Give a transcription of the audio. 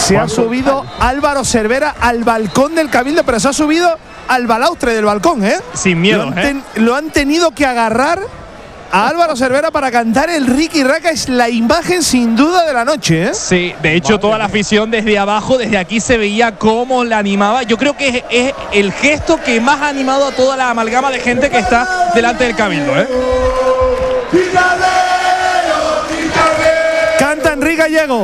Se ha subido Álvaro Cervera al balcón del Cabildo, pero se ha subido al balaustre del balcón, ¿eh? Sin miedo, lo han tenido que agarrar a Álvaro Cervera para cantar el Riqui Raca. Es la imagen sin duda de la noche, ¿eh? Sí, de hecho toda la afición desde abajo, desde aquí se veía cómo la animaba. Yo creo que es el gesto que más ha animado a toda la amalgama de gente que está delante del Cabildo, ¿eh? Canta Enrique Gallego.